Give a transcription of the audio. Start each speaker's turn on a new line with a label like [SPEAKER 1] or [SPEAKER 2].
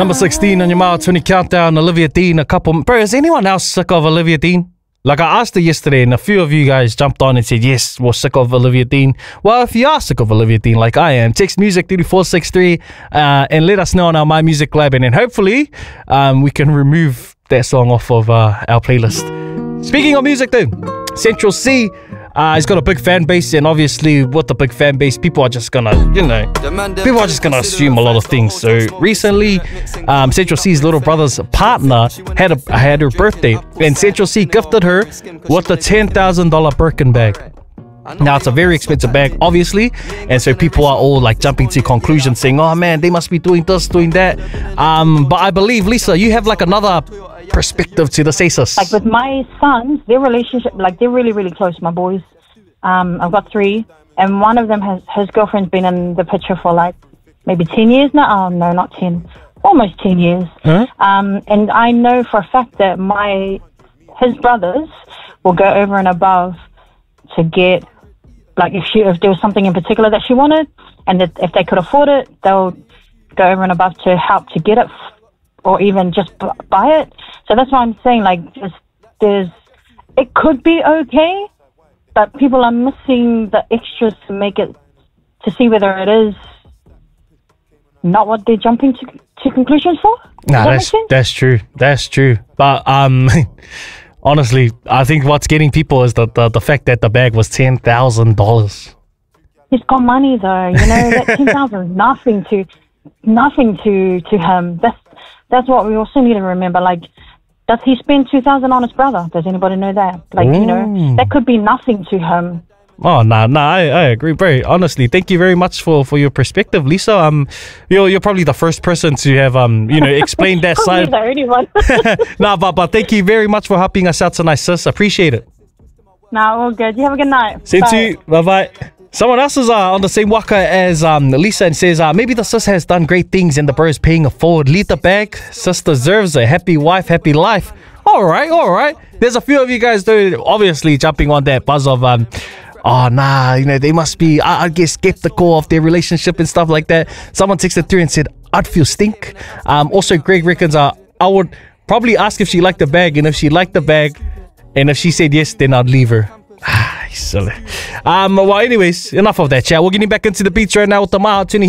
[SPEAKER 1] Number 16 on your Mile 20 countdown, Olivia Dean. Bro, is anyone else sick of Olivia Dean? Like, I asked her yesterday and a few of you guys jumped on and said, yes, we're sick of Olivia Dean. Well, if you are sick of Olivia Dean like I am, text music 3463 and let us know on our My Music Lab, and then hopefully we can remove that song off of our playlist. Speaking of music though, Central C, he's got a big fan base, and obviously with the big fan base, people are just gonna, people are just gonna assume a lot of things. So recently, Central C's little brother's partner had her birthday, and Central C gifted her with a $10,000 Birkin bag. Now, it's a very expensive bag, obviously, and so people are all like jumping to conclusions saying, oh man, they must be doing this, doing that. But I believe, Lisa, you have like another perspective to the sis.
[SPEAKER 2] Like with my sons, their relationship, like they're really, really close, my boys. I've got 3, and one of them his girlfriend's been in the picture for like maybe 10 years now. Oh no, not 10, almost 10 years.
[SPEAKER 1] Huh?
[SPEAKER 2] And I know for a fact that his brothers will go over and above to get, like if there was something in particular that she wanted, and if they could afford it, they'll go over and above to help to get it, or even just buy it. So that's why I'm saying, like, it could be okay, but people are missing the extras to make it, to see whether it is not what they're jumping to conclusions for.
[SPEAKER 1] Nah, that's true. That's true. But honestly, I think what's getting people is the fact that the bag was $10,000.
[SPEAKER 2] He's got money though, you know. That 10,000 is nothing to him. That's what we also need to remember. Like, does he spend 2,000 on his brother? Does anybody know that? Like, you know, that could be nothing to him.
[SPEAKER 1] Oh, nah, I agree, bro. Honestly, thank you very much for your perspective, Lisa. You're probably the first person to have explained that side.
[SPEAKER 2] The only one.
[SPEAKER 1] Nah, but thank you very much for helping us out tonight, sis. Appreciate it.
[SPEAKER 2] Nah, all good. You have a good night.
[SPEAKER 1] Same to you. Bye. Someone else is on the same waka as Lisa and says, maybe the sis has done great things and the bro is paying it forward. Lead the bag. Sis deserves a happy wife, happy life. All right. There's a few of you guys though, obviously jumping on that buzz of oh nah, they must be, I guess, skeptical of their relationship and stuff like that. Someone texted through and said, I'd feel stink. Also, Greg reckons I would probably ask if she liked the bag, and if she liked the bag, and if she said yes, then I'd leave her. Silly. Well, anyways, enough of that chat. We're getting back into the beats right now with the Mile 20